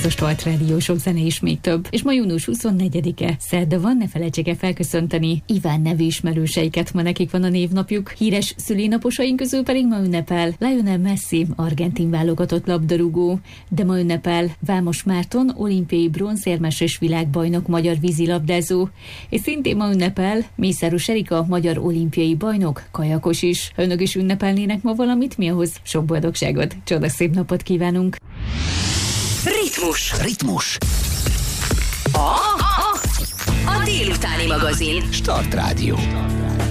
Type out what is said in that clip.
Ez a Start Radio, sok zene és még több. És ma június 24-e, szerda van, ne felejtsék el felköszönteni Iván nevű ismerőseiket, ma nekik van a névnapjuk. Híres szülinaposaink közül pedig ma ünnepel Lionel Messi, argentin válogatott labdarúgó, de ma ünnepel Vámos Márton, olimpiai bronzérmes és világbajnok magyar vízilabdázó, és szintén ma ünnepel Mészáros Erika, magyar olimpiai bajnok, kajakos is. Ha önök is ünnepelnének ma valamit, mi ahhoz sok boldogságot, csodaszép napot kívánunk! Ritmus. A délutáni magazin. Start Radio.